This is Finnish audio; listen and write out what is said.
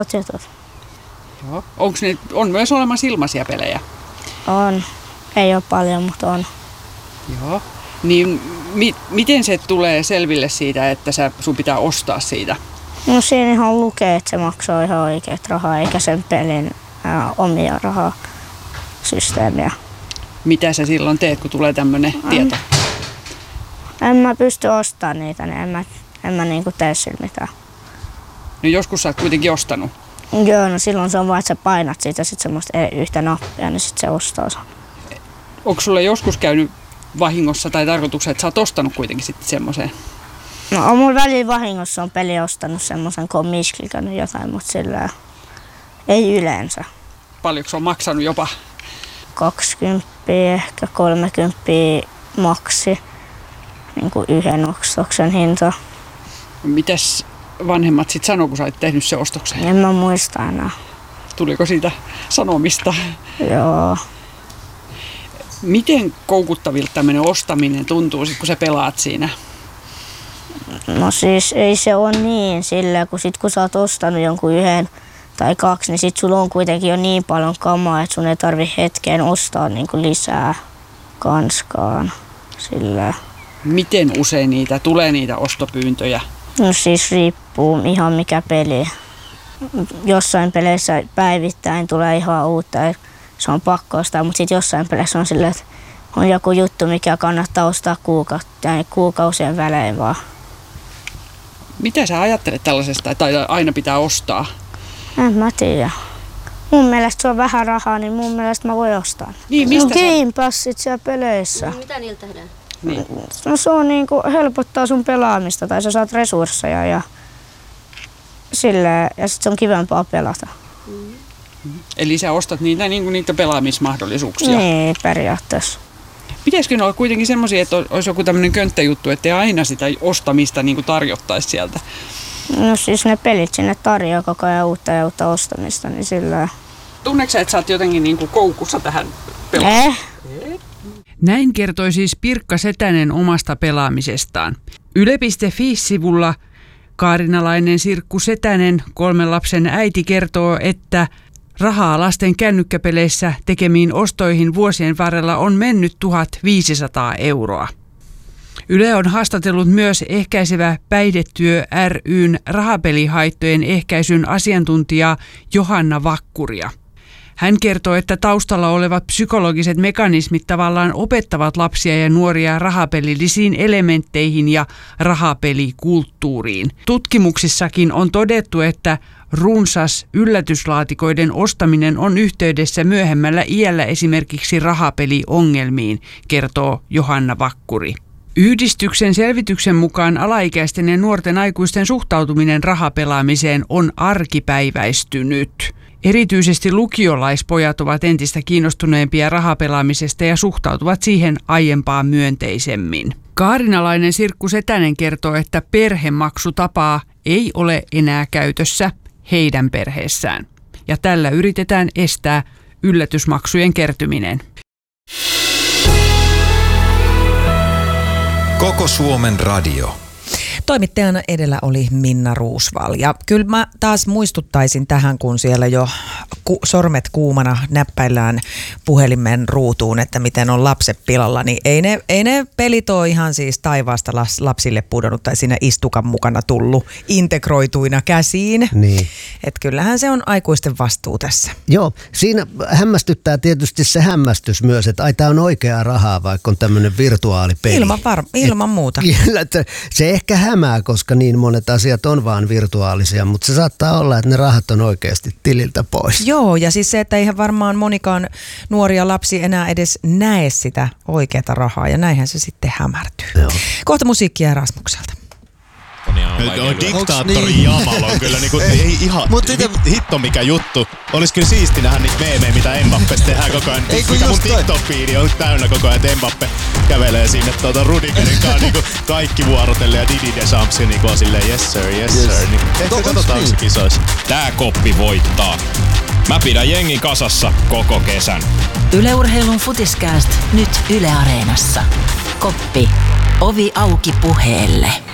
Joo. On myös olemassa ilmaisia pelejä? On. Ei ole paljon, mutta on. Joo. Niin miten se tulee selville siitä, että sun pitää ostaa siitä? No siinä ihan lukee, että se maksaa ihan oikeat rahaa, eikä sen pelin omia rahasysteemiä. Mitä sä silloin teet, kun tulee tämmöinen tieto? En mä pysty ostamaan niitä, niin en mä niinku tee sillä mitään. No joskus sä oot kuitenkin ostanut. Joo, no silloin se on vaan, että sä painat siitä sit semmoista yhtä nappia, niin sit se ostaa sen. Onko sulla joskus käynyt vahingossa tai tarkoituksessa, että sä oot ostanut kuitenkin sitten semmoiseen? No on mun välillä vahingossa on peli ostanut semmoisen, kun on misklikannut jotain, mutta sillä ei yleensä. Paljonko se on maksanut jopa? 20, ehkä 30 maksi, niin kuin yhden ostoksen hinta. Mitäs vanhemmat sitten sanoo, kun sä olet tehnyt sen ostoksen? En mä muista enää. Tuliko siitä sanomista? Joo. Miten koukuttavilta tämmöinen ostaminen tuntuu, kun sä pelaat siinä? No siis ei se ole niin silleen, kun sä oot ostanut jonkun yhden tai kaksi, niin sit sulla on kuitenkin jo niin paljon kamaa, että sun ei tarvi hetkeen ostaa niinku lisää kanskaan. Silleen. Miten usein tulee niitä ostopyyntöjä? No siis riippuu ihan mikä peli. Jossain peleissä päivittäin tulee ihan uutta ja se on pakko ostaa, mutta sitten jossain peleissä on silleen, että on joku juttu, mikä kannattaa ostaa kuukausien välein vaan. Mitä sä ajattelet tällaisesta, että aina pitää ostaa? En mä tiedä. Mun mielestä se on vähän rahaa, niin mun mielestä mä voin ostaa. Niin, mistä Game Passit siellä peleissä. No, mitä niillä tehdään? Niin. No se on niinku helpottaa sun pelaamista tai sä saat resursseja ja silleen, ja sit se on kivempaa pelata. Eli sä ostat niitä pelaamismahdollisuuksia? Niin, periaatteessa. Pitäisikö ne olla kuitenkin semmoisia, että olisi joku tämmöinen könttäjuttu, ettei aina sitä ostamista tarjottaisi sieltä? No siis ne pelit sinne tarjoaa koko ajan uutta ja uutta ostamista, niin sillä. Tunneeko sä, että sä oot jotenkin koukussa tähän pelaamiseen? Näin kertoi siis Pirkka Setänen omasta pelaamisestaan. Yle.fi-sivulla kaarinalainen Sirkku Setänen, 3 lapsen äiti, kertoo, että rahaa lasten kännykkäpeleissä tekemiin ostoihin vuosien varrella on mennyt 1500 €. Yle on haastatellut myös Ehkäisevä päihdetyö ry:n rahapelihaittojen ehkäisyn asiantuntijaa Johanna Vakkuria. Hän kertoo, että taustalla olevat psykologiset mekanismit tavallaan opettavat lapsia ja nuoria rahapelillisiin elementteihin ja rahapelikulttuuriin. Tutkimuksissakin on todettu, että runsas yllätyslaatikoiden ostaminen on yhteydessä myöhemmällä iällä esimerkiksi rahapeliongelmiin, kertoo Johanna Vakkuri. Yhdistyksen selvityksen mukaan alaikäisten ja nuorten aikuisten suhtautuminen rahapelaamiseen on arkipäiväistynyt. Erityisesti lukiolaispojat ovat entistä kiinnostuneempia rahapelaamisesta ja suhtautuvat siihen aiempaa myönteisemmin. Kaarinalainen Sirkku Setänen kertoo, että perhemaksutapaa ei ole enää käytössä heidän perheessään. Ja tällä yritetään estää yllätysmaksujen kertyminen. Koko Suomen radio. Toimittajana edellä oli Minna Ruusval. Ja kyllä mä taas muistuttaisin tähän, kun siellä jo sormet kuumana näppäillään puhelimen ruutuun, että miten on lapset pilalla, niin ei ne pelit ole ihan siis taivaasta lapsille pudonnut tai siinä istukan mukana tullut integroituina käsiin. Niin. Että kyllähän se on aikuisten vastuu tässä. Joo, siinä hämmästyttää tietysti se hämmästys myös, että ai tää on oikeaa rahaa, vaikka on tämmöinen virtuaalipeli. Ilman muuta. Se ehkä hämää, koska niin monet asiat on vaan virtuaalisia, mutta se saattaa olla, että ne rahat on oikeasti tililtä pois. Joo, ja siis se, että eihän varmaan monikaan nuoria lapsi enää edes näe sitä oikeaa rahaa, ja näinhän se sitten hämärtyy. Joo. Kohta musiikkia Rasmukselta. Diktaattori Jamal on kyllä niinku, ei ihan hitto mikä juttu. Olis kyllä siisti nähdä niitä meemejä, mitä Mbappesta tehdään koko ajan. Mikä mun TikTok-fiidi on täynnä koko ajan, että Mbappe kävelee sinne Rudigerin kanssa niinku kaikki vuorotelle ja Didi Deschamps niinku on silleen yes sir. Niin, ehkä katsotaan se kisoissa. Tää koppi voittaa. Mä pidän jengin kasassa koko kesän. Yle Urheilun Futiskääst nyt Yle Areenassa. Koppi. Ovi auki puheelle.